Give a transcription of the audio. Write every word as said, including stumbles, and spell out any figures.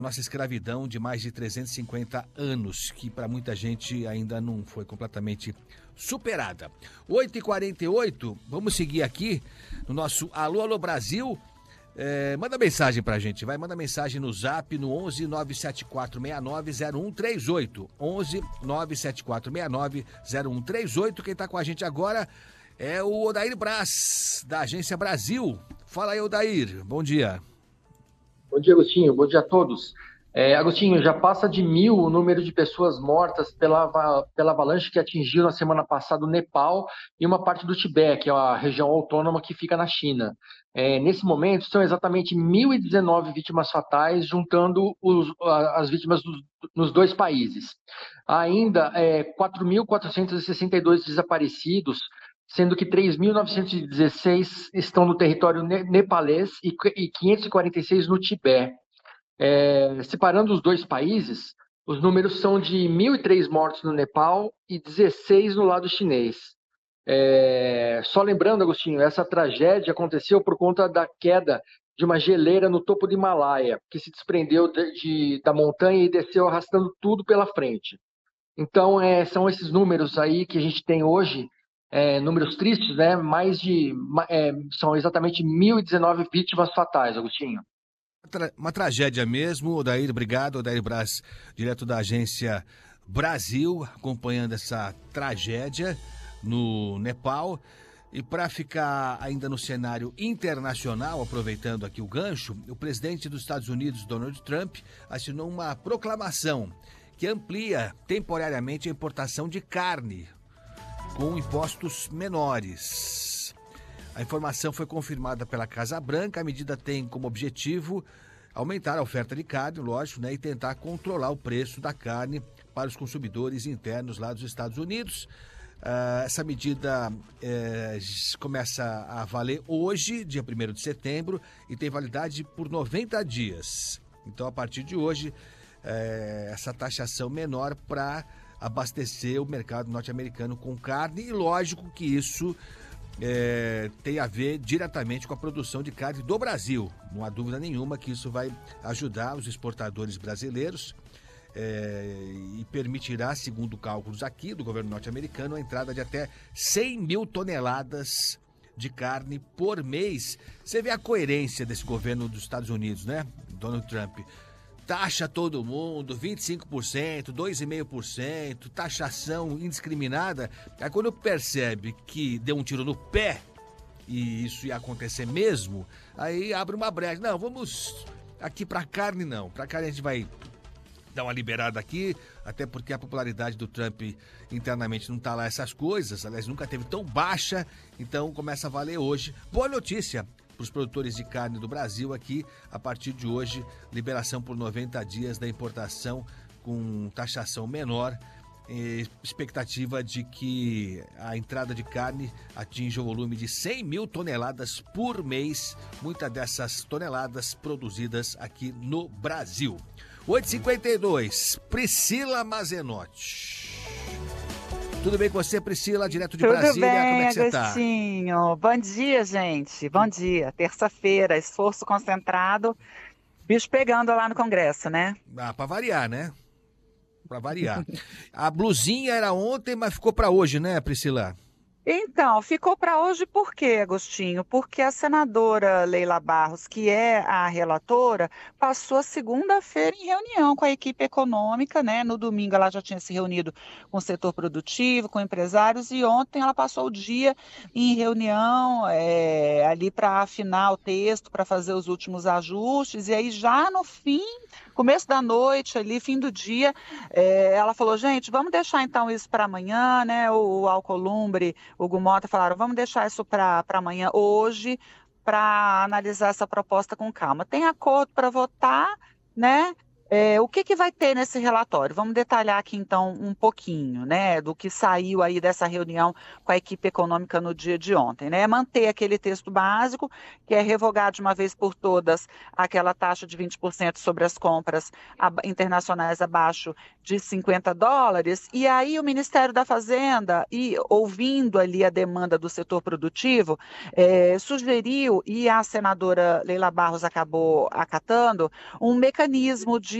nossa escravidão de mais de trezentos e cinquenta anos, que para muita gente ainda não foi completamente superada. oito e quarenta e oito, vamos seguir aqui no nosso Alô, Alô Brasil. É, manda mensagem pra gente, vai, manda mensagem no zap no onze nove sete quatro seis nove zero um três oito, onze nove sete quatro seis nove zero um três oito. Quem tá com a gente agora é o Odair Braz, da Agência Brasil. Fala aí, Odair, bom dia. Bom dia, Agostinho. Bom dia a todos. É, Agostinho, já passa de mil o número de pessoas mortas pela, pela avalanche que atingiu na semana passada o Nepal e uma parte do Tibete, que é a região autônoma que fica na China. É, nesse momento, são exatamente mil e dezenove vítimas fatais, juntando os, as vítimas dos, nos dois países. Ainda é, quatro mil quatrocentos e sessenta e dois desaparecidos, sendo que três mil novecentos e dezesseis estão no território nepalês e quinhentos e quarenta e seis no Tibete. É, separando os dois países, os números são de mil e três mortos no Nepal e dezesseis no lado chinês. É, só lembrando, Agostinho, essa tragédia aconteceu por conta da queda de uma geleira no topo do Himalaia, que se desprendeu de, de, da montanha e desceu arrastando tudo pela frente. Então, é, são esses números aí que a gente tem hoje, é, números tristes, né? Mais de, é, são exatamente mil e dezenove vítimas fatais, Agostinho. Uma tragédia mesmo, Odair, obrigado, Odair Braz, direto da Agência Brasil, acompanhando essa tragédia no Nepal. E para ficar ainda no cenário internacional, aproveitando aqui o gancho, o presidente dos Estados Unidos, Donald Trump, assinou uma proclamação que amplia temporariamente a importação de carne com impostos menores. A informação foi confirmada pela Casa Branca. A medida tem como objetivo aumentar a oferta de carne, lógico, né, e tentar controlar o preço da carne para os consumidores internos lá dos Estados Unidos. Uh, essa medida eh, começa a valer hoje, dia primeiro de setembro, e tem validade por noventa dias. Então, a partir de hoje, eh, essa taxação menor para abastecer o mercado norte-americano com carne, e lógico que isso É, tem a ver diretamente com a produção de carne do Brasil. Não há dúvida nenhuma que isso vai ajudar os exportadores brasileiros é, e permitirá, segundo cálculos aqui do governo norte-americano, a entrada de até cem mil toneladas de carne por mês. Você vê a coerência desse governo dos Estados Unidos, né? Donald Trump taxa todo mundo, vinte e cinco por cento, dois vírgula cinco por cento, taxação indiscriminada. Aí quando percebe que deu um tiro no pé, e isso ia acontecer mesmo, aí abre uma brecha. Não, vamos aqui para carne não. Para carne a gente vai dar uma liberada aqui, até porque a popularidade do Trump internamente não tá lá essas coisas, aliás, nunca teve tão baixa, então começa a valer hoje. Boa notícia para os produtores de carne do Brasil aqui, a partir de hoje, liberação por noventa dias da importação com taxação menor, e expectativa de que a entrada de carne atinja o volume de cem mil toneladas por mês, muitas dessas toneladas produzidas aqui no Brasil. oito e cinquenta e dois, Priscila Mazenotti. Tudo bem com você, Priscila, direto de Tudo Brasília? bem, Como é que você tá? Agostinho. Bom dia, gente. Bom dia. Terça-feira, esforço concentrado, bicho pegando lá no Congresso, né? Ah, pra variar, né? Pra variar. A blusinha era ontem, mas ficou pra hoje, né, Priscila? Então, ficou para hoje por quê, Agostinho? Porque a senadora Leila Barros, que é a relatora, passou a segunda-feira em reunião com a equipe econômica, né? No domingo ela já tinha se reunido com o setor produtivo, com empresários, e ontem ela passou o dia em reunião é, ali para afinar o texto, para fazer os últimos ajustes, e aí já no fim, começo da noite, ali, fim do dia, é, ela falou, gente, vamos deixar então isso para amanhã, né? O, o Alcolumbre, o Gumota falaram, vamos deixar isso para amanhã, hoje, para analisar essa proposta com calma. Tem acordo para votar, né? É, o que, que vai ter nesse relatório? Vamos detalhar aqui então um pouquinho, né, do que saiu aí dessa reunião com a equipe econômica no dia de ontem, né? Manter aquele texto básico, que é revogar de uma vez por todas aquela taxa de vinte por cento sobre as compras internacionais abaixo de cinquenta dólares, e aí o Ministério da Fazenda, e ouvindo ali a demanda do setor produtivo, é, sugeriu, e a senadora Leila Barros acabou acatando, um mecanismo de